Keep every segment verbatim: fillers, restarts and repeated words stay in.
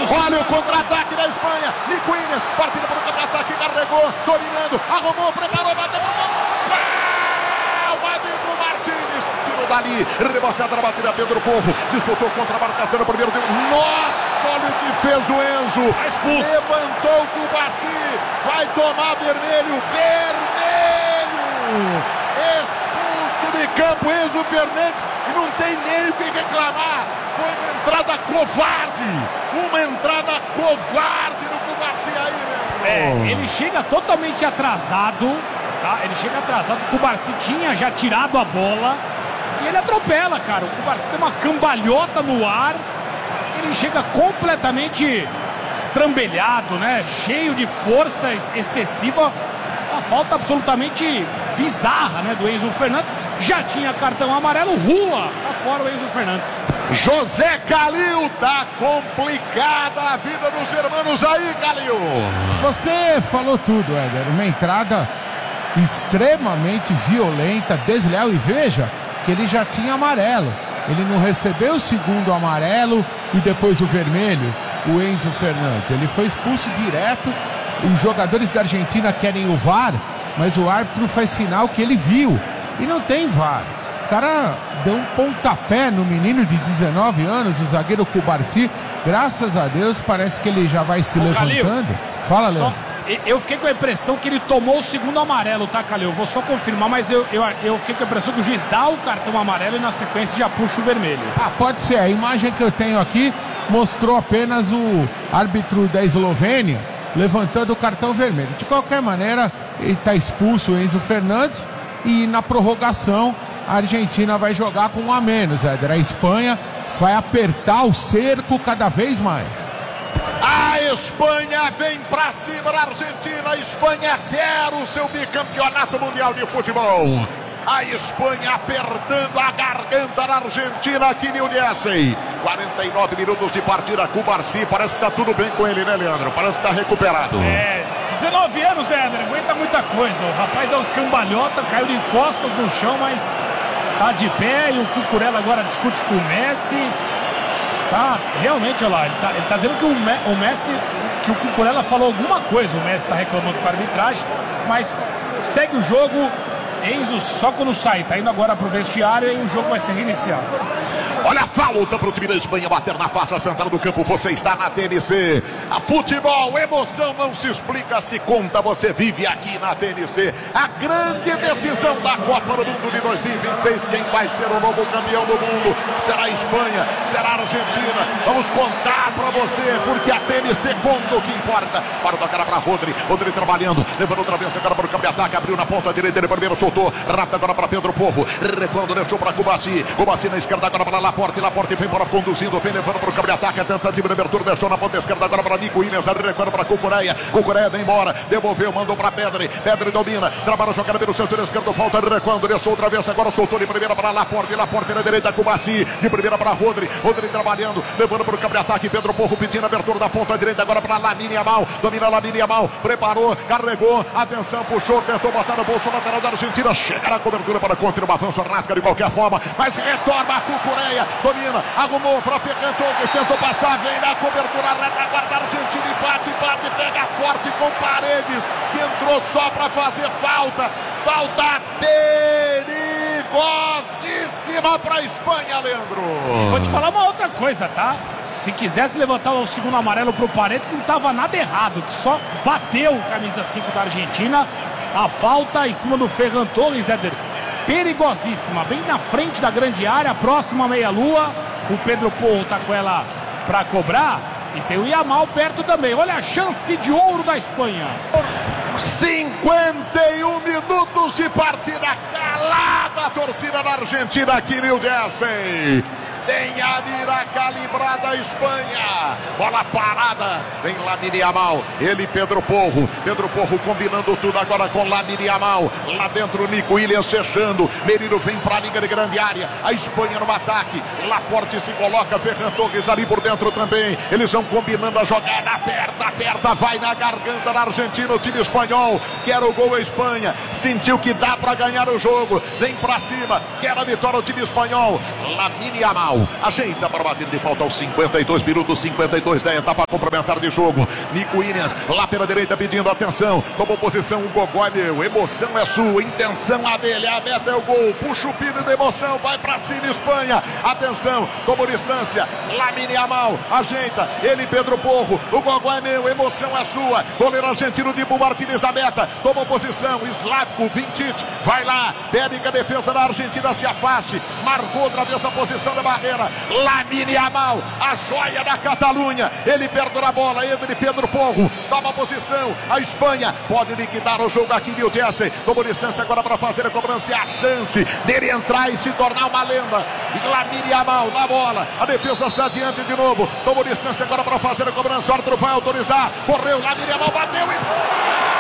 Olha o contra-ataque da Espanha. Nico Williams, partida para o contra-ataque, carregou, dominando, arrumou, preparou, bateu para o gol. Dali, rebotada na batida, Pedro Porro disputou contra a marcação no primeiro tempo. Nossa, olha o que fez o Enzo. Levantou o Cubarsí, vai tomar vermelho, vermelho. Expulso de campo Enzo Fernandes e não tem nem o que reclamar. Foi uma entrada covarde, uma entrada covarde do Cubarsí aí, né? É, ele chega totalmente atrasado, tá? Ele chega atrasado, o Cubarsí tinha já tirado a bola. E ele atropela, cara. O Cubarsí tem uma cambalhota no ar. Ele chega completamente estrambelhado, né? Cheio de força excessiva. Uma falta absolutamente bizarra, né? Do Enzo Fernandes. Já tinha cartão amarelo. Rua pra fora o Enzo Fernandes. José Calil, tá complicada a vida dos irmãos aí, Calil. Você falou tudo, Éder. Uma entrada extremamente violenta, desleal. E veja que ele já tinha amarelo. Ele não recebeu o segundo amarelo e depois o vermelho, o Enzo Fernandes. Ele foi expulso direto. Os jogadores da Argentina querem o V A R, mas o árbitro faz sinal que ele viu. E não tem V A R. O cara deu um pontapé no menino de dezenove anos, o zagueiro Cubarsí. Graças a Deus, parece que ele já vai se Ô, levantando. Calil, Fala, Léo. Eu fiquei com a impressão que ele tomou o segundo amarelo, tá, Calil? Eu vou só confirmar, mas eu, eu, eu fiquei com a impressão que o juiz dá o cartão amarelo e na sequência já puxa o vermelho. Ah, pode ser. A imagem que eu tenho aqui mostrou apenas o árbitro da Eslovênia levantando o cartão vermelho. De qualquer maneira, ele está expulso o Enzo Fernandes e na prorrogação a Argentina vai jogar com um a menos, Éder. A Espanha vai apertar o cerco cada vez mais. A Espanha vem pra cima da Argentina. A Espanha quer o seu bicampeonato mundial de futebol. A Espanha apertando a garganta da Argentina aqui em New Jersey. quarenta e nove minutos de partida. Cubarsí, parece que tá tudo bem com ele, né, Leandro? Parece que tá recuperado. É, dezenove anos, né, Leandro? Aguenta muita coisa. O rapaz deu uma cambalhota, caiu de costas no chão, mas tá de pé. E o Cucurella agora discute com o Messi. Tá, realmente, olha lá, ele tá, ele tá dizendo que o, Me, o Messi, que o Cucurella falou alguma coisa, o Messi tá reclamando com a arbitragem, mas segue o jogo, Enzo só quando sai, tá indo agora pro vestiário e o jogo vai ser reiniciado. Olha a falta pro time da Espanha bater na faixa central do campo. Você está na T N C. A futebol, emoção não se explica, se conta. Você vive aqui na T N C. A grande decisão da Copa do Mundo de dois mil e vinte e seis. Quem vai ser o novo campeão do mundo? Será a Espanha? Será a Argentina? Vamos contar pra você, porque a T N C conta o que importa. Para o tocar pra Rodri. Rodri trabalhando, levando outra vez agora para o campo de ataque. Abriu na ponta direita, ele primeiro soltou. Rápido agora para Pedro Porro. Recuando, deixou para Cubarsí. Cubarsí na esquerda agora para Laporte. Laporte vem embora conduzindo, vem levando para o campo de ataque. A tentativa de abertura, deixou na ponta esquerda agora para Nico Williams. Recuando para Cucurella. Cucurella vem embora, devolveu, mandou para Pedri. Pedri domina, trabalha a jogada pelo setor esquerdo. Falta recuando, deixou outra vez. Agora soltou de primeira para Laporte. Laporte na direita, Cubarsí. De primeira para Rodri. Rodri trabalhando, levando para o campo de ataque. Pedro Porro pedindo a abertura da ponta direita agora para Lamine Yamal. Domina Lamine Yamal, preparou, carregou. Atenção, puxou, tentou botar no bolso lateral da Argentina. Chega na cobertura para continuar avanço, rasga de qualquer forma, mas retorna a Cucurella. Domina, arrumou para Ferran Torres, tentou passar, vem na cobertura, retaguarda da Argentina e bate, bate, pega forte com Paredes, que entrou só para fazer falta. Falta perigosíssima para a Espanha, Leandro. Vou te falar uma outra coisa, tá? Se quisesse levantar o segundo amarelo pro Paredes, não tava nada errado, só bateu o camisa cinco da Argentina. A falta em cima do Ferran Torres, Éder, perigosíssima, bem na frente da grande área, próxima meia-lua. O Pedro Porro tá com ela para cobrar e tem o Yamal perto também. Olha a chance de ouro da Espanha. cinquenta e um minutos de partida, calada a torcida da Argentina aqui em New Jersey. Tem a mira calibrada a Espanha. Bola parada. Vem Lamine Yamal. Ele, Pedro Porro. Pedro Porro combinando tudo agora com Lamine Yamal. Lá dentro, Nico Williams fechando. Merino vem para a liga de grande área. A Espanha no ataque. Laporte se coloca. Ferran Torres ali por dentro também. Eles vão combinando a jogada. Aperta, aperta. Vai na garganta da Argentina. O time espanhol quer o gol a Espanha. Sentiu que dá para ganhar o jogo. Vem para cima. Quer a vitória o time espanhol. Lamine Yamal. Amal ajeita para bater de falta aos cinquenta e dois minutos, cinquenta e dois da etapa complementar de jogo. Nico Williams lá pela direita pedindo atenção, tomou posição o Gogó, meu, emoção é sua, intenção a dele, a meta é o gol, puxa o pino de emoção, vai pra cima Espanha, atenção, tomou distância, Lamine Yamal ajeita, ele Pedro Porro, o Gogó é meu, emoção é sua, goleiro argentino Dibu Martínez da meta, tomou posição, Slavko Vintic, vai lá, pede que a defesa da Argentina se afaste, marcou outra vez a posição da barreira, Lamine Yamal, a joia da Catalunha, ele perde a bola, entra de Pedro Porro, toma posição, a Espanha pode liquidar o jogo aqui em New Jersey, tomou distância agora para fazer a cobrança, a chance dele entrar e se tornar uma lenda, e Lamine Yamal na bola, a defesa está adiante de novo, tomou distância agora para fazer a cobrança, o árbitro vai autorizar, correu, Lamine Yamal bateu e...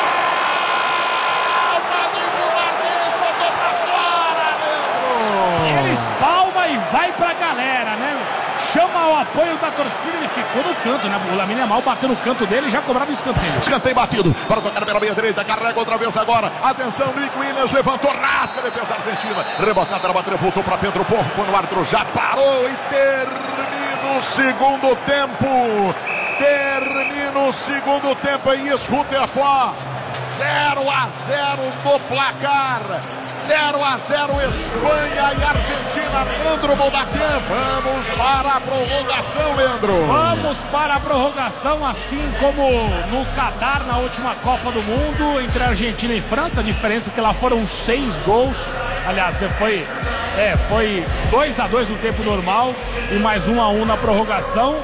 Ele espalma e vai pra galera, né? Chama o apoio da torcida, ele ficou no canto, né? O Lamine Yamal bateu no canto dele e já cobrava o escanteio. Escanteio batido, para tocar pela meia direita, carrega outra vez agora. Atenção, Nico Williams levantou, rasga a defesa argentina. Rebotada na bateria, voltou para Pedro Porro, quando o árbitro já parou e termina o segundo tempo. Termina o segundo tempo em Rutherford. zero a zero no placar. zero a zero Espanha e Argentina. Leandro Moldacian, vamos para a prorrogação, Leandro. Vamos para a prorrogação, assim como no Catar na última Copa do Mundo entre Argentina e França. A diferença é que lá foram seis gols. Aliás, foi, é, foi dois a dois no tempo normal e mais um a um na prorrogação.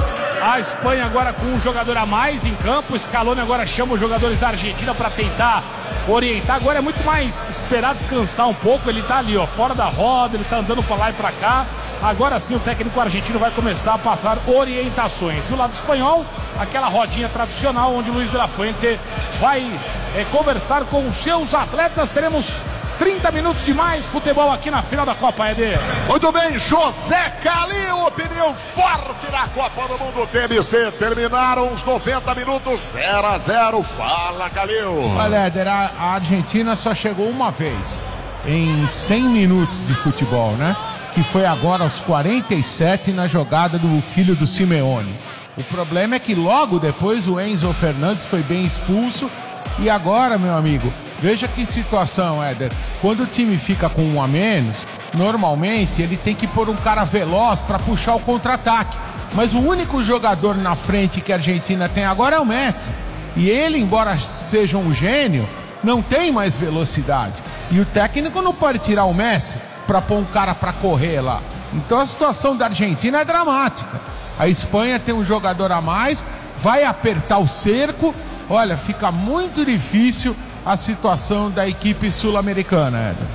A Espanha agora com um jogador a mais em campo. O Scaloni agora chama os jogadores da Argentina para tentar orientar. Agora é muito mais esperar descansar um pouco. Ele tá ali, ó, fora da roda, ele tá andando para lá e para cá. Agora sim o técnico argentino vai começar a passar orientações. E o lado espanhol, aquela rodinha tradicional onde Luiz de la Fuente vai é, conversar com os seus atletas. Teremos trinta minutos de mais futebol aqui na final da Copa, Eder. Muito bem, José Calil, opinião forte da Copa do Mundo T M C. Terminaram os noventa minutos, zero a zero. Fala, Calil. Olha, Éder, a, a Argentina só chegou uma vez em cem minutos de futebol, né? Que foi agora aos quarenta e sete na jogada do filho do Simeone. O problema é que logo depois o Enzo Fernandes foi bem expulso. E agora, meu amigo, veja que situação, Éder. Quando o time fica com um a menos, normalmente ele tem que pôr um cara veloz para puxar o contra-ataque. Mas o único jogador na frente que a Argentina tem agora é o Messi. E ele, embora seja um gênio, não tem mais velocidade. E o técnico não pode tirar o Messi para pôr um cara para correr lá. Então a situação da Argentina é dramática. A Espanha tem um jogador a mais, vai apertar o cerco. Olha, fica muito difícil a situação da equipe sul-americana, Éder.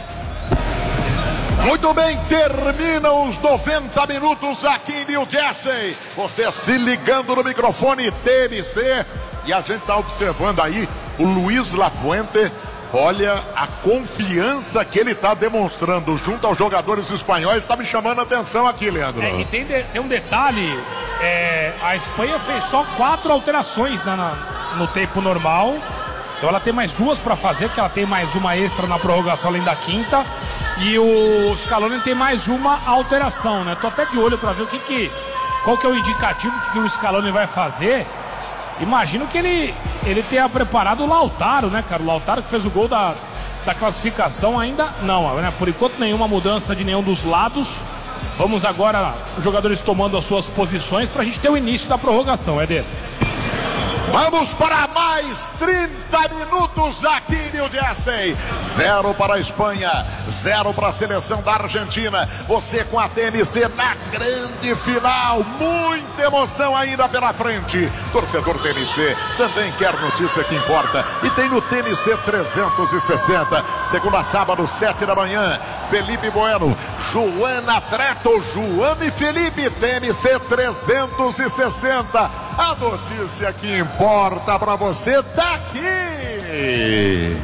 Muito bem, terminam os noventa minutos aqui em New Jersey. Você se ligando no microfone T M C. E a gente está observando aí o Luiz Lafuente. Olha a confiança que ele está demonstrando junto aos jogadores espanhóis. Está me chamando a atenção aqui, Leandro. É, e tem, de, tem um detalhe. É, a Espanha fez só quatro alterações na, na, no tempo normal. Então ela tem mais duas para fazer, porque ela tem mais uma extra na prorrogação além da quinta. E o Scaloni tem mais uma alteração, né? Tô até de olho para ver o que que, qual que é o indicativo que o Scaloni vai fazer. Imagino que ele, ele tenha preparado o Lautaro, né, cara? O Lautaro que fez o gol da, da classificação ainda não, né? Por enquanto nenhuma mudança de nenhum dos lados. Vamos agora, os jogadores tomando as suas posições para a gente ter o início da prorrogação, Éder. Vamos para mais trinta minutos aqui em New Jersey. Zero para a Espanha, zero para a seleção da Argentina. Você com a T M C na grande final. Muita emoção ainda pela frente. Torcedor T M C também quer notícia que importa. E tem no T M C trezentos e sessenta. Segunda a sábado, sete da manhã. Felipe Bueno, Joana Treto, Joana e Felipe. T M C trezentos e sessenta. A notícia que importa para você tá aqui.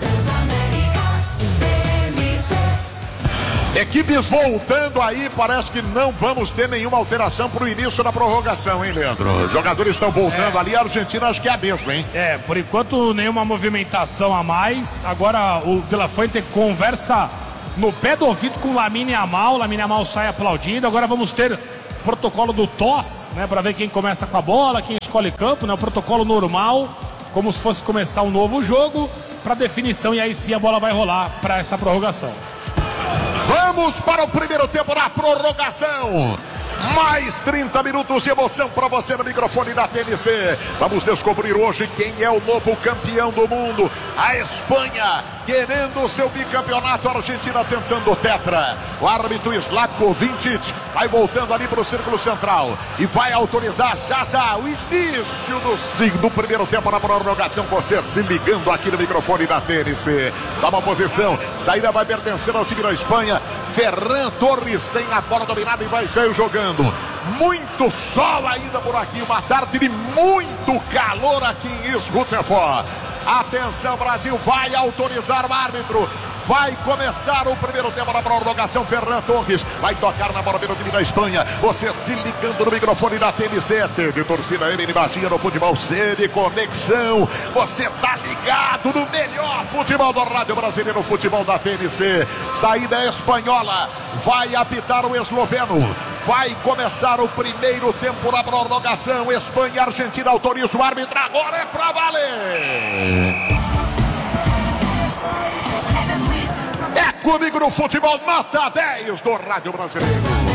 Equipes voltando aí, parece que não vamos ter nenhuma alteração para o início da prorrogação, hein, Leandro? Os jogadores estão voltando é. ali, a Argentina acho que é a mesma, hein? É, por enquanto nenhuma movimentação a mais. Agora o De La Fuente conversa no pé do ouvido com o Lamine Yamal. Lamine Yamal sai aplaudindo. Agora vamos ter protocolo do toss, né, para ver quem começa com a bola, quem escolhe campo, né, o protocolo normal, como se fosse começar um novo jogo, para definição, e aí sim a bola vai rolar para essa prorrogação. Vamos para o primeiro tempo na prorrogação. Mais trinta minutos de emoção para você no microfone da T N C. Vamos descobrir hoje quem é o novo campeão do mundo. A Espanha querendo o seu bicampeonato, a Argentina tentando o tetra. O árbitro Slavko Vincic vai voltando ali para o círculo central e vai autorizar já já o início do, do primeiro tempo na prorrogação. Você se ligando aqui no microfone da T N C. Dá uma posição, saída vai pertencer ao time da Espanha. Ferran Torres tem a bola dominada e vai sair jogando. Muito sol ainda por aqui, uma tarde de muito calor aqui em Rutherford. Atenção, Brasil, vai autorizar o árbitro. Vai começar o primeiro tempo da prorrogação. Ferran Torres vai tocar na bola pelo time da Espanha. Você se ligando no microfone da T N C. T de torcida, M de Magia no futebol, C de conexão. Você tá ligado no melhor futebol do rádio brasileiro, futebol da T N C. Saída espanhola. Vai apitar o esloveno. Vai começar o primeiro tempo da prorrogação. Espanha e Argentina autoriza o árbitro. Agora é pra valer. É comigo no futebol, nota dez do rádio brasileiro.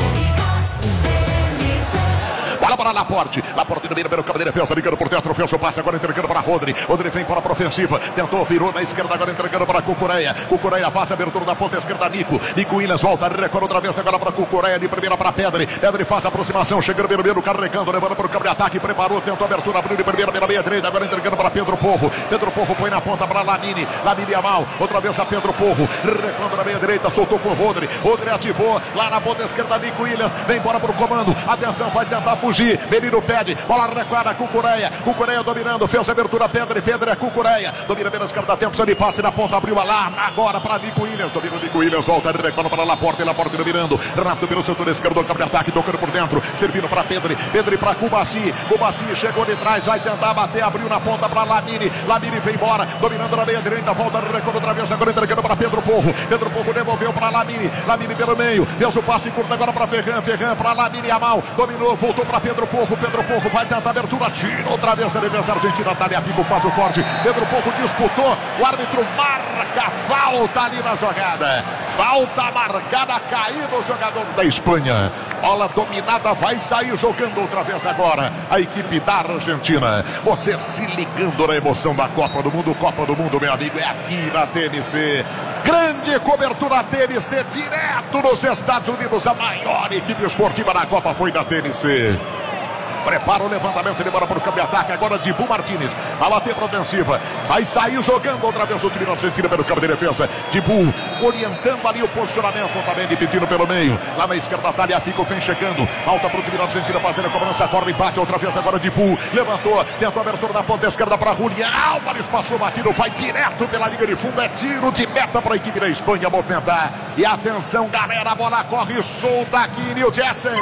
Bola para Laporte. Laporte no meio, pelo campo de defesa, ligando por dentro, fez o passe, agora entregando para Rodri. Rodri vem para a ofensiva, tentou, virou na esquerda, agora entregando para Cucureia. Cucureia faz a abertura da ponta esquerda, Nico. Nico Williams volta, recorre outra vez, agora para Cucureia, de primeira para Pedri. Pedri faz a aproximação, chegando pelo meio, carregando, levando para o campo de ataque, preparou, tentou a abertura, abriu de primeira, pela meia direita, agora entregando para Pedro Porro. Pedro Porro põe na ponta para Lamine. Lamine Yamal, outra vez a Pedro Porro, recuando na meia direita, soltou com o Rodri. Rodri ativou, lá na ponta esquerda, Nico Williams, vem embora para o comando. Atenção, vai tentar fugir. Menino pede, bola recuada, Cucureia. Cucureia dominando, fez a abertura, Pedro, Pedro é Cucureia. Domina pela esquerda, tempo, de passe na ponta, abriu a lá, agora para Nico Williams. Domina o Nico Williams, volta, recuando para Laporte, Laporte dominando, rápido pelo setor esquerdo, campo de ataque, tocando por dentro, servindo para Pedro, Pedro para Cubaci. Cubaci chegou de trás, vai tentar bater, abriu na ponta para Lamine. Lamine vem embora, dominando na meia direita, volta, recuando outra vez, agora entregando para Pedro Porro. Pedro Porro devolveu para Lamine. Lamine pelo meio, fez o passe curto agora para Ferran. Ferran para Lamine Yamal, dominou, voltou para Pedro Porro. Pedro Porro vai tentar a abertura, tira outra vez a defesa argentina, Tagliafico faz o corte. Pedro Porro disputou, o árbitro marca falta ali na jogada. Falta marcada, caiu no jogador da Espanha. Bola dominada, vai sair jogando outra vez agora a equipe da Argentina. Você se ligando na emoção da Copa do Mundo. Copa do Mundo, meu amigo, é aqui na T N C. Grande cobertura T N C, direto nos Estados Unidos. A maior equipe esportiva da Copa foi da T N C. Prepara o levantamento, ele bora para o campo de ataque. Agora Dibu Martínez, vai bater para a ofensiva. Vai sair jogando outra vez o time argentino pelo campo de defesa. Dibu orientando ali o posicionamento. Também dividindo pelo meio. Lá na esquerda, Tagliafico vem chegando. Falta para o time argentino fazendo a cobrança. Corre, empate outra vez agora Dibu. Levantou, tentou a abertura na ponta esquerda para Julián Álvares. Passou batido, vai direto pela linha de fundo. É tiro de meta para a equipe da Espanha movimentar. E atenção, galera, a bola corre solta aqui em New Jersey.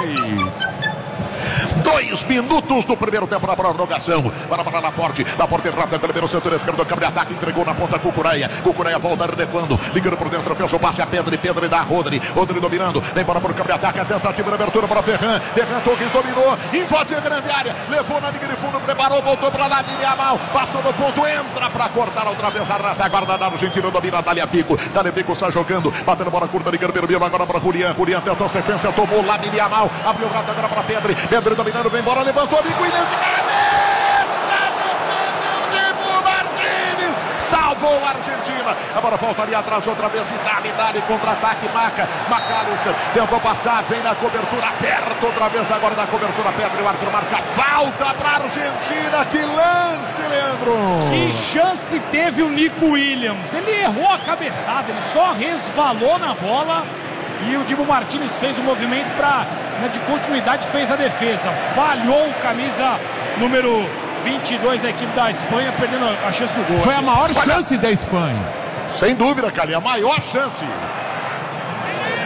Dois minutos do primeiro tempo na prorrogação. Para para Laporte. Laporte rápido pelo meio setor esquerdo do campo de ataque. Entregou na ponta Cucureia. Cucureia volta recuando. Ligando por dentro. Fez o passe a Pedro. Pedro da Rodri. Rodri dominando. Vem para o campo de ataque. A tentativa de abertura para Ferran. Ferran Torres dominou. Invadiu a grande área. Levou na linha de fundo. Preparou. Voltou para Lamine Yamal. Passou no ponto. Entra para cortar outra vez a retaguarda da Argentina. Domina Tagliafico. Tagliafico sai jogando. Batendo bola curta. Ligando pelo meio. Agora para Julián. Julián tentou a sequência. Tomou Lamine Yamal. Abriu o rato agora para Pedro. Pedro dominando. Vem embora. Levantou Nico Williams de cabeça, Dibu Martínez salvou a Argentina. Agora volta ali atrás outra vez e dá-lhe, dá-lhe, contra-ataque, Maca, McAllister tentou passar, vem na cobertura, aperta outra vez agora da cobertura, Pedro, o árbitro marca falta para a Argentina. Que lance, Leandro! Que chance teve o Nico Williams, ele errou a cabeçada, ele só resvalou na bola e o Dibu Martínez fez o movimento para, né, de continuidade, fez a defesa, falhou o camisa número vinte e dois da equipe da Espanha, perdendo a chance do gol. Foi a maior chance da Espanha. Sem dúvida, cara, a maior chance.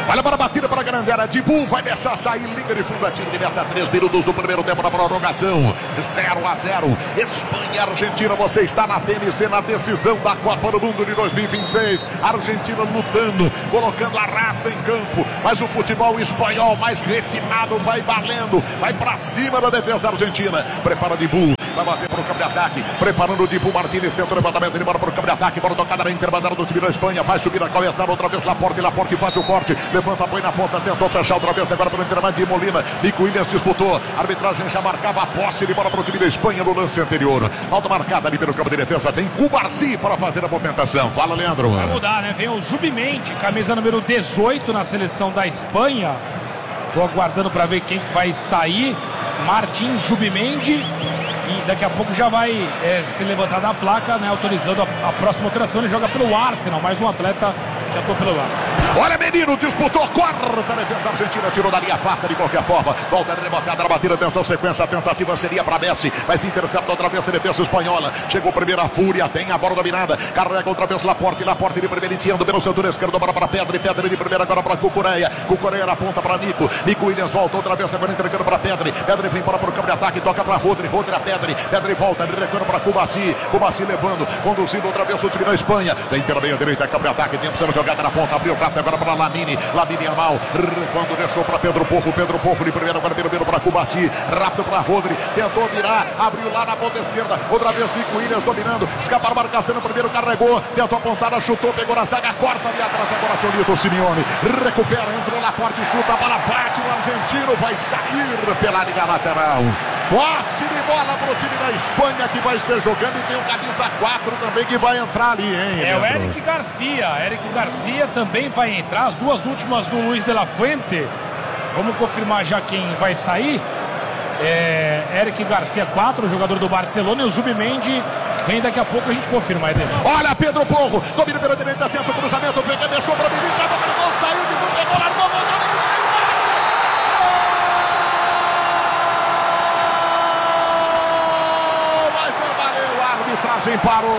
Olha para a batida para a grande área. Dibu vai deixar sair. Liga de fundo, atira de meta. Três minutos do primeiro tempo da prorrogação. zero a zero. Espanha e Argentina. Você está na T N C, na decisão da Copa do Mundo de dois mil e vinte e seis. Argentina lutando, colocando a raça em campo. Mas o futebol espanhol mais refinado vai valendo. Vai para cima da defesa argentina. Prepara Dibu. Vai bater para o campo de ataque. Preparando o Dibu Martínez. Tenta o levantamento. Ele bora para o campo de ataque. Bora tocada na intermediária do time da Espanha. Vai subir a cabeça. Outra vez Laporte. Laporte faz o corte. Levanta, põe na ponta. Tentou fechar outra vez. Agora pelo intermédio de Molina. Nico Williams disputou. A arbitragem já marcava a posse. Ele bora para o time da Espanha no lance anterior. Alta marcada ali pelo campo de defesa. Vem Cubarsi para fazer a movimentação. Fala, Leandro. Vai mudar, né? Vem o Zubimendi, camisa número dezoito na seleção da Espanha. Tô aguardando para ver quem vai sair. Martin Zubimendi. E daqui a pouco já vai é, se levantar da placa, né? Autorizando a, a próxima alteração. Ele joga pelo Arsenal. Mais um atleta que atuou pelo Arsenal. Olha, menino, disputou, corta a defesa argentina, tirou da linha, farta de qualquer forma. Volta rebotada na batida, tentou sequência, a tentativa seria para Messi, mas intercepta outra vez a defesa espanhola. Chegou primeiro a Fúria, tem a bola dominada, carrega outra vez Laporte, Laporte de primeiro enfiando pelo setor esquerdo, bola para Pedri, Pedri de primeira agora para Cucureia, Cucureia aponta para Nico, Nico Williams volta outra vez, agora entregando para Pedri, Pedri vem para o campo de ataque, toca para Rodri, Rodri a Pedri, Pedri volta, entregando para Cubarsi, Cubarsi levando, conduzindo outra vez o time da Espanha, vem pela meia direita, campo de ataque, tempo sendo jogada na ponta, abriu o prato agora para Lamine, Lamine Amal, quando deixou para Pedro Porro, Pedro Porro de primeiro, agora pelo meio para Cubarsi, rápido para Rodri, tentou virar, abriu lá na ponta esquerda, outra vez Nico Williams dominando, escapar a marcação no primeiro, carregou, tentou apontar, chutou, pegou na zaga, corta ali atrás agora Cholito Simeone, recupera, entrou na porta e chuta, a bola bate no argentino, vai sair pela linha lateral. Posse de bola para o time da Espanha que vai ser jogando e tem o camisa quatro também que vai entrar ali, hein? É o Eric Garcia, Eric Garcia também vai entrar, as duas últimas do Luiz de la Fuente. Vamos confirmar já quem vai sair. É, Eric Garcia quatro, jogador do Barcelona, e o Zubimendi vem daqui a pouco, a gente confirma. Eder. Olha Pedro Porro, domina pela direita, tenta o cruzamento, Veiga deixou para o menino, saiu de tudo, pegou, largou, voltou. Arbitragem parou,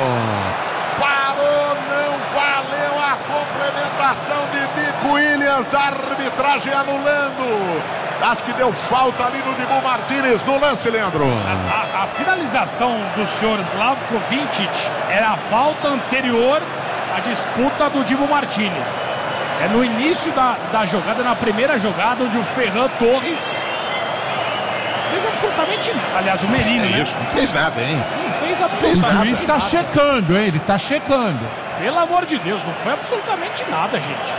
parou, não valeu a complementação de Nico Williams, a arbitragem anulando, acho que deu falta ali no Dibu Martínez no lance, Leandro. A, a, a sinalização do senhor Slavko Vincic era a falta anterior à disputa do Dibu Martínez, é no início da, da jogada, na primeira jogada, onde o Ferran Torres fez absolutamente nada. Aliás, o Merino, é isso, né? Não fez nada, hein? Não fez absolutamente nada. O juiz está checando, hein? Ele está checando. Pelo amor de Deus, não foi absolutamente nada, gente.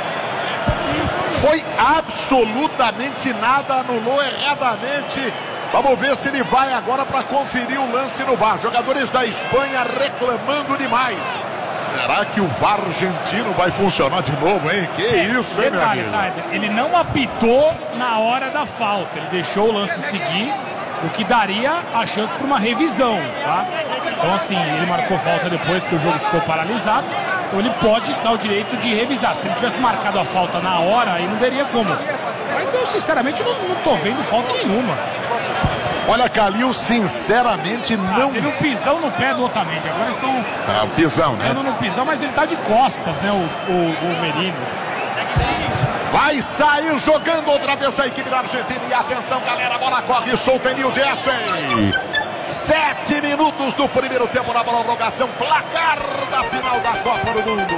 Foi absolutamente nada, anulou erradamente. Vamos ver se ele vai agora para conferir o lance no V A R. Jogadores da Espanha reclamando demais. Será que o V A R argentino vai funcionar de novo, hein? Que é, isso, hein, meu amigo? Tá, ele não apitou na hora da falta. Ele deixou o lance seguir, o que daria a chance para uma revisão, tá? Então, assim, ele marcou falta depois que o jogo ficou paralisado. Então, ele pode dar o direito de revisar. Se ele tivesse marcado a falta na hora, aí não teria como. Mas eu, sinceramente, não, não tô vendo falta nenhuma. Olha, Calil, sinceramente, não... Ah, teve um pisão no pé do Otamendi. Agora estão... Ah, o pisão, né? No pisão, mas ele tá de costas, né, o, o, o Merino. Vai sair jogando outra vez a equipe da Argentina. E atenção, galera, a bola corre solta em New Jersey. Sete minutos do primeiro tempo na prorrogação. Placar da final da Copa do Mundo.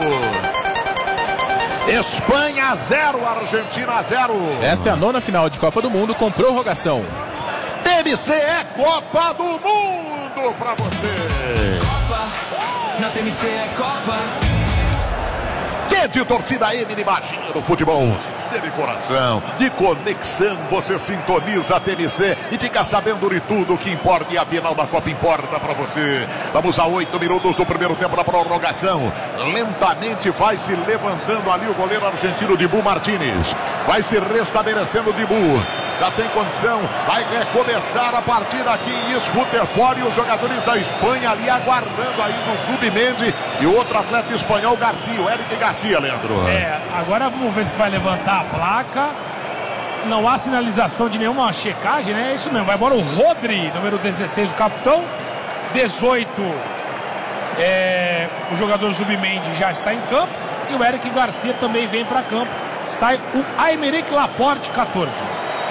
Espanha zero, Argentina zero. Esta é a nona final de Copa do Mundo com prorrogação. T N C é Copa do Mundo pra você. Copa, na T N C é Copa. Que de torcida M, imagina no futebol. Ser de coração, de conexão, você sintoniza a T N C e fica sabendo de tudo que importa, e a final da Copa importa pra você. Vamos a oito minutos do primeiro tempo da prorrogação. Lentamente vai se levantando ali o goleiro argentino Dibu Martínez. Vai se restabelecendo o Dibu. Já tem condição, vai recomeçar a partida aqui em Rutherford, e os jogadores da Espanha ali aguardando aí do Zubimendi e o outro atleta espanhol, Garcia, o Eric Garcia, Leandro. É, agora vamos ver se vai levantar a placa. Não há sinalização de nenhuma checagem, né? É isso mesmo, vai embora o Rodri, número dezesseis, o capitão. dezoito, é, o jogador Zubimendi já está em campo, e o Eric Garcia também vem para campo. sai o Aymeric Laporte, catorze.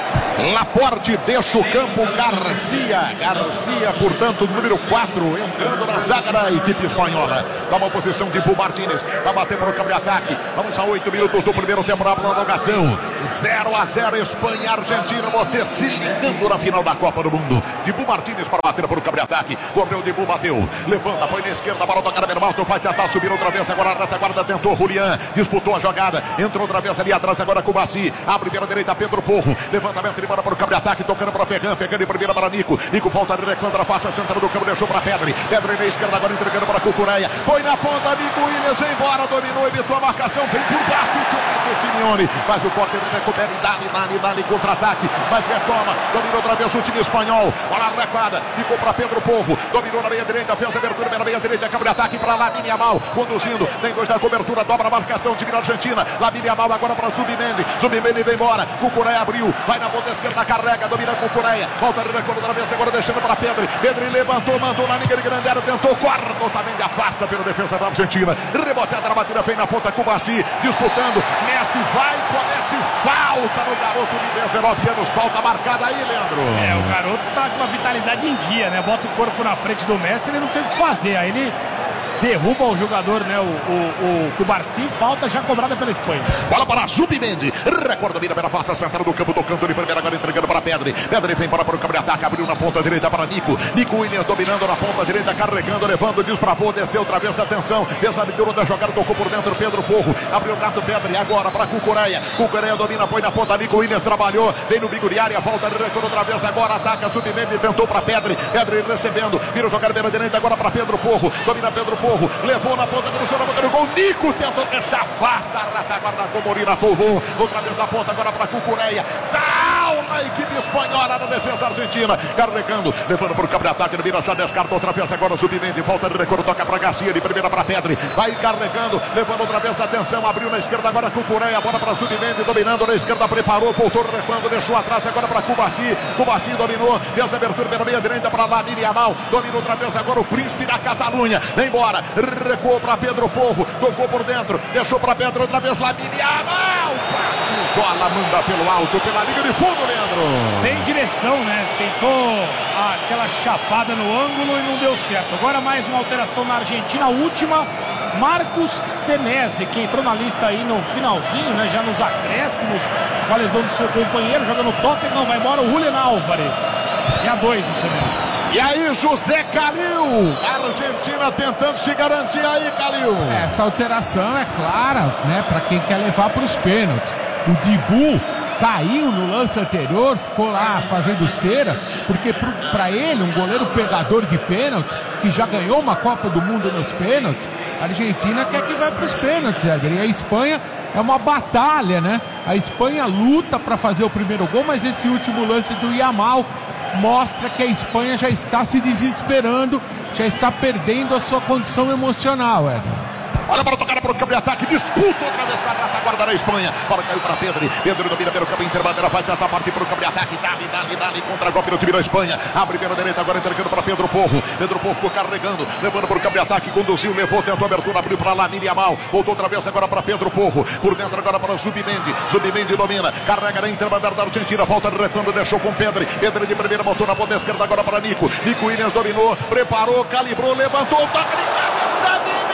Laporte deixa o campo, Garcia, Garcia, portanto, número quatro, entrando na zaga da equipe espanhola. Toma a posição de Dibu Martínez, vai bater para o campo de ataque. Vamos a oito minutos do primeiro tempo na prorrogação. zero a zero, Espanha e Argentina, você se ligando na final da Copa do Mundo. Dibu Martínez para bater para o campo de ataque. Correu, Dibu bateu, levanta, põe na esquerda, para o tocar Bermalto, vai tentar subir outra vez, agora a retaguarda tentou, Julián, disputou a jogada, entrou outra vez ali atrás, agora com o Bassi, abre pela direita, Pedro Porro, levantamento de bola para o campo de ataque, tocando para o Ferran, Ferran de primeira para Nico, Nico volta de recontra, face a central do campo, deixou para Pedri, Pedri na esquerda, agora entregando para Cucureia, põe na ponta, Nico Williams, vem embora, dominou, evitou a marcação, vem por baixo, o time do Simeone, faz o corte, recupera e dá-lhe, dá-lhe, dá-lhe contra-ataque, mas retoma, dominou outra vez o time espanhol, bola arrancada, ficou para Pedro Porro, dominou na meia direita, fez a abertura na meia direita, campo de ataque para Lamine Yamal, conduzindo, tem dois da cobertura, dobra a marcação, time da Argentina, Lamine Yamal agora para Zubimendi, Zubimendi vem embora, Cucureia abriu, vai na ponta esquerda, carrega, domina com Cucureia, volta de recuo outra vez, agora deixando para Pedri, Pedri levantou, mandou na linha de grande área, tentou, corta, também afasta pela defesa da Argentina, reboteada na batida, vem na ponta com o Bassi, disputando, Messi vai, comete falta no garoto de dezenove anos, falta marcada aí, Leandro. É, o garoto tá com a vitalidade em dia, né, bota o corpo na frente do Messi, ele não tem o que fazer, aí ele derruba o jogador, né, o, o, o Cubarsi, falta já cobrada pela Espanha. Bola para Zubimendi, recorda, mira pela face central do campo, tocando de primeira, agora entregando para Pedri, Pedri vem para o campo de ataque, abriu na ponta direita para Nico, Nico Williams dominando na ponta direita, carregando, levando, desbravou, desceu outra vez, atenção, essa leitura da jogada, tocou por dentro, Pedro Porro, abriu o gato, Pedri, agora para Cucureia, Cucureia domina, põe na ponta, Nico Williams trabalhou, vem no bico de área, volta de recuo outra vez, agora ataca, Zubimendi, tentou para Pedri, Pedri recebendo, vira o jogador pela direita, agora para Pedro Porro, domina Pedro Porro, levou na ponta, cruzou na ponta do gol, Nico tentou deixar, afasta, a retaguarda com Molina, Tolbon, outra vez na ponta, agora para Cucureia, down na equipe espanhola, na defesa argentina, carregando, levando para o campo de ataque, no Mira já descarta outra vez, agora Zubimendi, volta de recuo, toca para Garcia, de primeira para Pedri, vai carregando, levando outra vez, atenção, abriu na esquerda, agora Cucureia, bola para Zubimendi, dominando na esquerda, preparou, voltou recuando, deixou atrás, agora para Cubarsi, Cubarsi dominou, fez a abertura pela meia direita para Lamine Yamal, dominou outra vez, agora o príncipe da Catalunha, vem embora, recuou para Pedro Porro, tocou por dentro, deixou para Pedro outra vez, Lamine Yamal, partiu, Zola manda pelo alto, pela linha de fundo, Leandro. Sem direção, né? Tentou aquela chapada no ângulo e não deu certo. Agora mais uma alteração na Argentina, a última, Marcos Senesi, que entrou na lista aí no finalzinho, né? Já nos acréscimos, com a lesão do seu companheiro, jogando no Tottenham, vai embora o Julián Álvares. E a dois o Senesi. E aí, José Calil, a Argentina tentando se garantir aí, Calil. Essa alteração é clara, né, para quem quer levar para os pênaltis. O Dibu caiu no lance anterior, ficou lá fazendo cera, porque para ele, um goleiro pegador de pênaltis, que já ganhou uma Copa do Mundo nos pênaltis, a Argentina quer que vá para os pênaltis, Éder. E a Espanha é uma batalha, né? A Espanha luta para fazer o primeiro gol, mas esse último lance do Yamal mostra que a Espanha já está se desesperando, já está perdendo a sua condição emocional, Éder. Olha para tocar para o campo de ataque, disputa outra vez para a retaguarda da Espanha. Bola caiu para Pedri, Pedri domina pelo campo interbandeira, vai tentar partir para o campo de ataque, dá-lhe, dá-lhe, dá-lhe, contra-golpe no time da Espanha, abre pela direita, agora entregando para Pedro Porro, Pedro Porro carregando, levando para o campo de ataque, conduziu, levou, tentou abertura, abriu para Lamine Yamal, voltou outra vez agora para Pedro Porro, por dentro agora para Zubimendi, Zubimendi domina, carrega na interbandeira da Argentina, volta de retorno, deixou com Pedri, Pedri de primeira, botou na ponta esquerda agora para Nico, Nico Williams dominou, preparou, calibrou, levantou, toca de cabeça de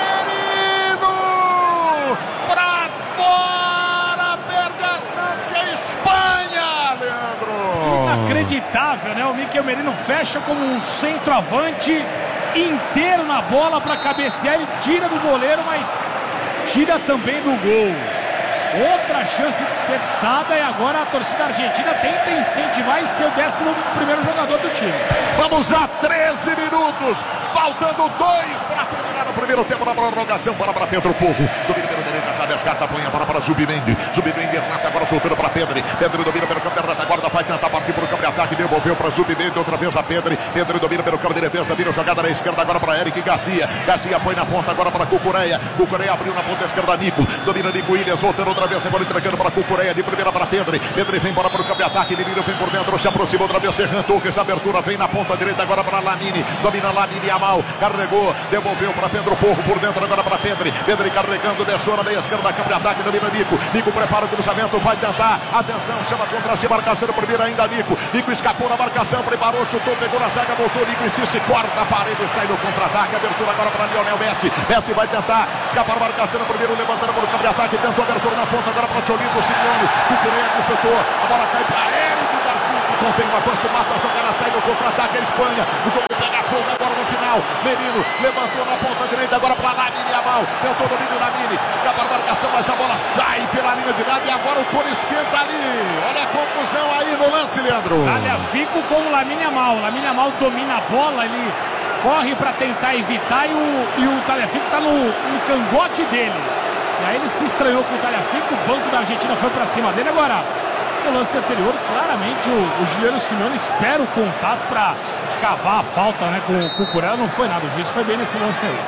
pra fora, perde a chance a Espanha, Leandro. Inacreditável, né? O Mikel Merino fecha como um centroavante inteiro na bola para cabecear, ele tira do goleiro, mas tira também do gol. Outra chance desperdiçada e agora a torcida argentina tenta incentivar e ser o décimo primeiro jogador do time. Vamos a treze minutos, faltando dois para terminar o primeiro tempo da prorrogação. Bola para Pedro Porro, domina pelo direita, já descarta, põe a bola para Zubimendi, Zubimendi, Renata agora soltando para Pedri, Pedri domina pelo campo de retaguarda, vai tentar partir para o campo de ataque, devolveu para Zubimendi, outra vez a Pedri, Pedri domina pelo campo de defesa, vira jogada na esquerda agora para Eric Garcia, Garcia põe na ponta agora para Cucureia, Cucureia abriu na ponta esquerda, Nico, domina Nico Williams, voltando outra vez, agora entregando para Cucureia, de primeira para Pedri, Pedri vem embora para o campo de ataque, Menino vem por dentro, se aproxima outra vez, Ferran Torres, abertura, vem na ponta direita agora para Lamine, domina Lamine Yamal, carregou, devolveu para Pedro Porro, por dentro agora para Pedri, Pedri carregando, deixou na meia esquerda, campo de ataque, domina Nico. Nico prepara o cruzamento, vai tentar. Atenção, chama contra si, marcação primeiro ainda Nico. Nico escapou na marcação, preparou, chutou, pegou na zaga, voltou. Nico insiste, corta a parede, sai no contra-ataque. Abertura agora para Lionel Messi. Messi vai tentar escapar a marcação primeiro, levantando para o campo de ataque. Tentou abertura na ponta, agora para Tcholito, Simeone. Cucurella disputou, a bola cai para Eric Garcia, que contém o avanço, mata a jogada, sai no contra-ataque. A Espanha, o jogo pega fogo agora no final. Merino levantou na ponta direita, agora para Lamine Yamal. Tentou o domínio Lamine, escapa a marcação, mas a bola sai pela linha de nada. E agora o Coro esquenta ali. Olha a confusão aí no lance, Leandro. Talhafico com o Lamine Yamal. Lamine Yamal domina a bola, ele corre para tentar evitar e o, e o Talhafico está no, no cangote dele. E aí ele se estranhou com o Talhafico, o banco da Argentina foi para cima dele. Agora, no lance anterior, claramente o, o Giuliano Simeone espera o contato para cavar a falta, né, com o Cucurella. Não foi nada, o juiz foi bem nesse lance aí.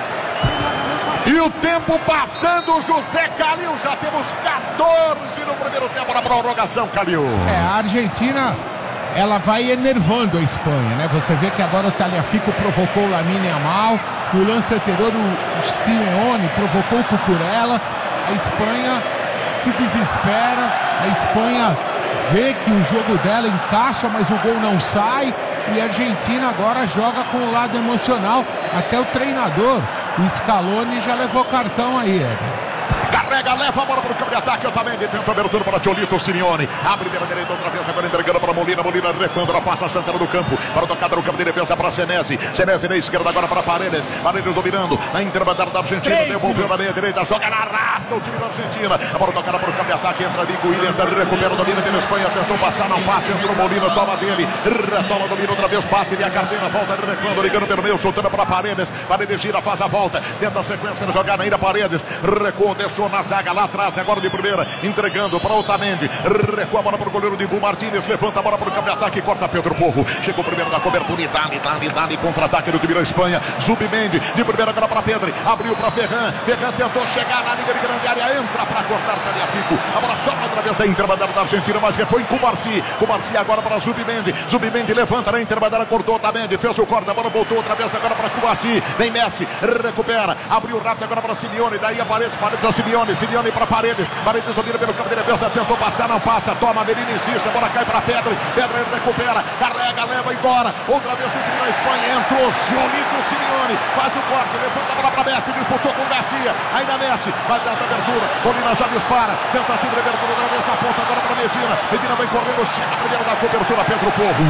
E o tempo passando, José Calil, já temos quatorze no primeiro tempo na prorrogação, Calil. É, a Argentina, ela vai enervando a Espanha, né? Você vê que agora o Talhafico provocou o Lamine Yamal, no lance anterior o Simeone provocou o Cucurella. A Espanha se desespera, a Espanha vê que o jogo dela encaixa, mas o gol não sai. E a Argentina agora joga com o lado emocional. Até o treinador, o Scaloni, já levou cartão aí, Éder. Carrega, leva a bola para o campo de ataque. Eu também tenta abertura para Tcholito, Simeone. Abre pela direita outra vez, agora entregando para Molina. Molina recuando, ela passa a Santana do campo. Para tocada no campo de defesa para Senesi. Senesi na esquerda agora para Paredes. Paredes dominando na intermediária da Argentina. Três devolveu minutos. Na meia direita, joga na raça o time da Argentina. A bola tocada para o campo de ataque. Entra Nico Williams, recupera o domínio pela Espanha. Tentou passar, não passa. Entrou Molina, toma dele. Retoma o domínio outra vez, bate e a carteira. Volta recuando, ligando pelo meio, soltando para Paredes. Paredes gira, faz a volta. Tenta a sequência de jogada ainda. Paredes recuou, deixou na zaga lá atrás, agora de primeira, entregando para Otamendi, recua a bola para o goleiro de Bu Martínez, levanta a bola para o campo de ataque, corta Pedro Porro, chegou primeiro da cobertura, Dani, Dani, Dani, contra-ataque do time da Espanha, Zubimendi, de primeira agora para Pedro, abriu para Ferran, Ferran tentou chegar na linha de grande área, entra para cortar Talhafico, a bola sobra outra vez, a intermediária da Argentina, mas repõe com o Marci, com o Marci agora para Zubimendi, Zubimendi levanta na intermediária, cortou Otamendi, fez o corte, a bola voltou outra vez agora para Kubassi, vem Messi, recupera, abriu rápido agora para Simeone, daí a Paredes, Paredes a Simeone, Simeone para Paredes, Paredes domina pelo campo de defesa, tentou passar, não passa, toma, Merino insiste, a bola cai para Pedro, Pedro recupera, carrega, leva embora, outra vez o time da Espanha, entrou, Tcholito, Simeone, faz o corte, levanta a bola para Messi, disputou com Garcia, ainda Messi, vai dentro da abertura, Molina já dispara, tentativa de abertura, outra vez na ponta, agora para Medina, Medina vai correndo, chega primeiro da cobertura, Pedro Porro,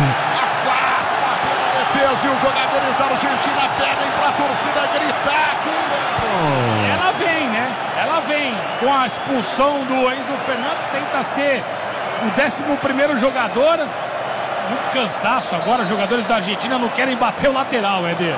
afasta pela defesa e os jogadores da Argentina pedem para a torcida gritar aqui. Ela vem, né? Ela vem com a expulsão do Enzo Fernandes, tenta ser o décimo primeiro jogador. Muito cansaço agora, os jogadores da Argentina não querem bater o lateral, Éder.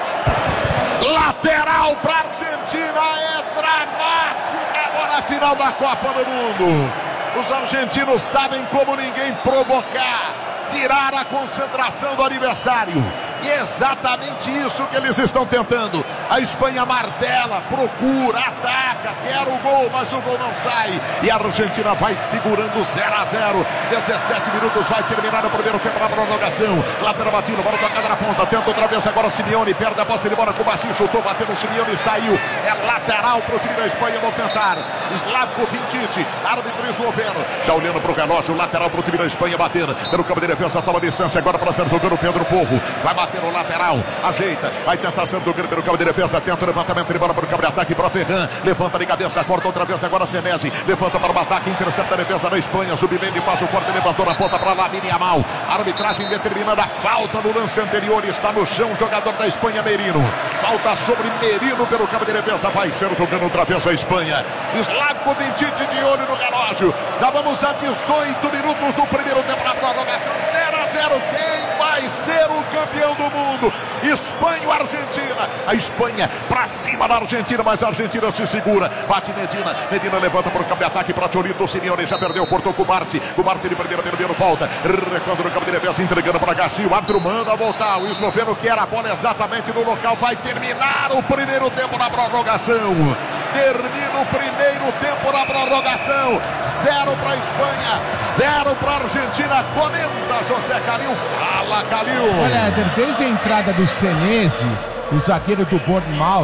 Lateral para a Argentina, é dramática agora a final da Copa do Mundo. Os argentinos sabem como ninguém provocar, tirar a concentração do adversário. E é exatamente isso que eles estão tentando. A Espanha martela, procura, ataca, quer o gol, mas o gol não sai. E a Argentina vai segurando zero a zero. dezessete minutos, vai terminar o primeiro tempo na prorrogação. Lateral batido, bola tocada na ponta. Tenta outra vez agora Simeone, perde a posse de bola com o Bassi, chutou, bateu no Simeone e saiu. É lateral para o time da Espanha movimentar. Slavko Vinčić, árbitro esloveno. Já olhando para o relógio, lateral para o time da Espanha bater. Pelo campo de defesa, toma distância agora para ser jogando Pedro Porro. Vai bater no lateral, ajeita, vai tentar ser jogando pelo campo de defesa. Tenta o levantamento de bola para o campo de ataque para Ferran. Levanta de cabeça, corta outra vez agora Senesi. Levanta para o ataque, intercepta a defesa da Espanha. Zubimendi faz o corte, levantou na ponta para Lamine Yamal. Arbitragem determinando a falta no lance anterior. Está no chão o jogador da Espanha, Merino. Falta sobre Merino pelo campo de defesa. Vai ser jogando outra vez a Espanha. Slavko Vinčić de olho no relógio. Já vamos a dezoito minutos do primeiro tempo na prorrogação. zero a zero. Quem vai ser o campeão do mundo? Espanha ou Argentina? A Espanha para cima da Argentina, mas a Argentina se segura. Bate Medina. Medina levanta para o campo de ataque para Tcholito. Simeone já perdeu, cortou com o Marci. O Marci de primeira, primeiro volta. Recuando no campo de defesa, entregando para Garcia. O árbitro manda voltar. O esloveno quer a bola exatamente no local. Vai terminar o primeiro tempo na prorrogação. Termina o primeiro tempo na prorrogação. Zero para a Espanha, zero para a Argentina. Comenta José Calil. Fala, Calil. Olha, Éder, desde a entrada do Senesi, o zagueiro do Bournemouth,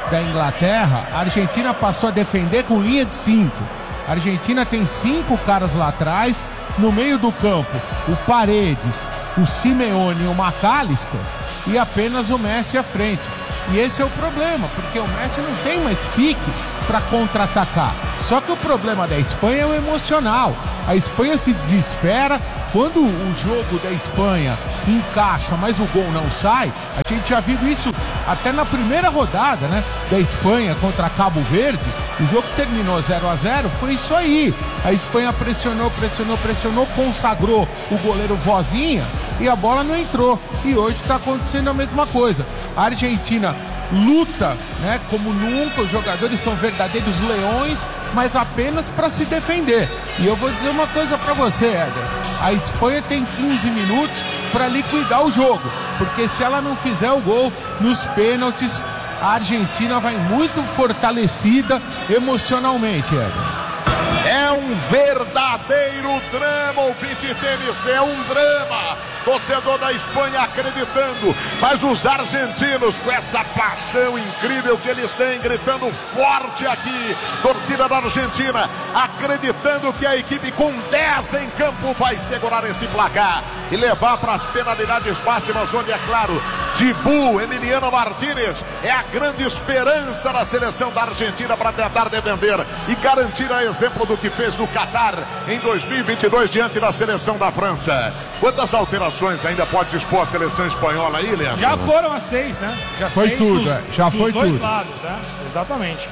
da Inglaterra, a Argentina passou a defender com linha de cinco. A Argentina tem cinco caras lá atrás, no meio do campo, o Paredes, o Simeone e o McAllister, e apenas o Messi à frente. E esse é o problema, porque o Messi não tem mais pique para contra-atacar. Só que o problema da Espanha é o emocional. A Espanha se desespera. Quando o jogo da Espanha encaixa, mas o gol não sai, a gente já viu isso até na primeira rodada, né, da Espanha contra Cabo Verde. O jogo terminou zero a zero, foi isso aí. A Espanha pressionou, pressionou, pressionou, consagrou o goleiro Vozinha e a bola não entrou. E hoje está acontecendo a mesma coisa. A Argentina luta, né, como nunca, os jogadores são verdadeiros leões, mas apenas para se defender. E eu vou dizer uma coisa para você, Éder. A Espanha tem quinze minutos para liquidar o jogo, porque se ela não fizer o gol nos pênaltis, a Argentina vai muito fortalecida emocionalmente, Éder. É um verdadeiro drama, o Vinte Tênis, é um drama. Torcedor da Espanha acreditando, mas os argentinos com essa paixão incrível que eles têm, gritando forte aqui, torcida da Argentina, acreditando que a equipe com dez em campo vai segurar esse placar e levar para as penalidades máximas, onde é claro, Dibu, Emiliano Martínez é a grande esperança da seleção da Argentina para tentar defender e garantir a exemplo do que fez no Catar em dois mil e vinte e dois diante da seleção da França. Quantas alterações ainda pode dispor a seleção espanhola aí, Leandro? Já foram as seis, né? Já foi seis tudo, dos, é. já dos foi dois tudo. lados, né? Exatamente.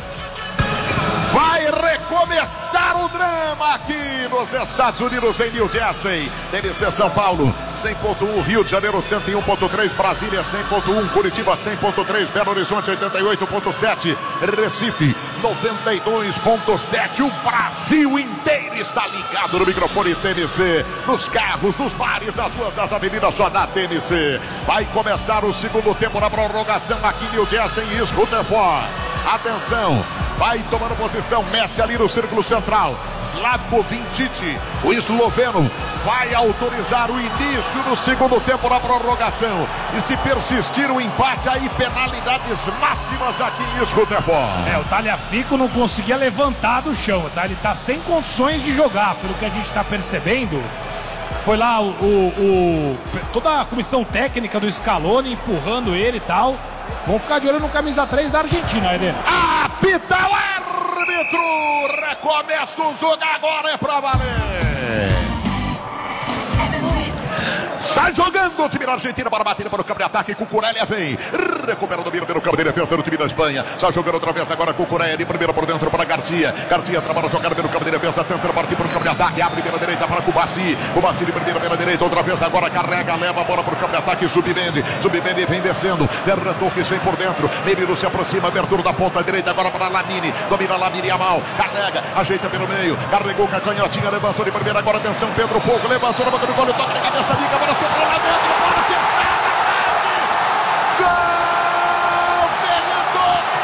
Vai recomeçar o drama aqui nos Estados Unidos, em New Jersey. D N C São Paulo, cem ponto um, Rio de Janeiro, cento e um ponto três, Brasília, cem ponto um, Curitiba, cem ponto três, Belo Horizonte, oitenta e oito ponto sete, Recife, noventa e dois ponto sete. O Brasil inteiro está ligado no microfone T N C, nos carros, nos bares, nas ruas, nas avenidas, só da T N C. Vai começar o segundo tempo na prorrogação aqui em New Jersey, em Rutherford. Atenção, vai tomando posição, Messi ali no círculo central, Slavko Vincic, o esloveno, vai autorizar o início do segundo tempo na prorrogação, e se persistir o empate, aí penalidades máximas aqui em Rutherford. É, o Tagliafico não conseguia levantar do chão, tá? Ele tá sem condições de jogar, pelo que a gente tá percebendo. Foi lá o, o, o toda a comissão técnica do Scaloni empurrando ele e tal. Vamos ficar de olho no camisa três da Argentina, Eden. Apita o árbitro! Recomeça o jogo agora, é pra valer! Sai jogando o time da Argentina para bater para o campo de ataque. Cucurella vem, recupera o domínio pelo campo de defesa do time da Espanha. Sai jogando outra vez agora Cucurella, de primeira por dentro para Garcia. Garcia trabalha jogando pelo campo de defesa, tentando partir para o campo de ataque. Abre pela direita para Kubasi. Kubasi de primeira pela direita, outra vez agora carrega, leva a bola para o campo de ataque. Submendi, Submendi vem descendo. Derra Torres vem por dentro. Menino se aproxima, abertura da ponta direita agora para Lamine. Domina Lamine a mal, carrega, ajeita pelo meio. Carregou com a canhotinha, levantou de primeira. Agora atenção, Pedro Pouco levantou, levantou de gol, toca de cabeça, liga, bola sobrou lá dentro.